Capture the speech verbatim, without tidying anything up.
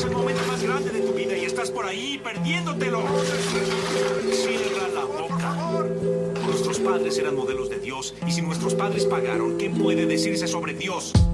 el momento más grande de tu vida y estás por ahí perdiéndotelo. Cierra la boca. Nuestros padres eran modelos de Dios, y si nuestros padres pagaron, ¿qué puede decirse sobre Dios?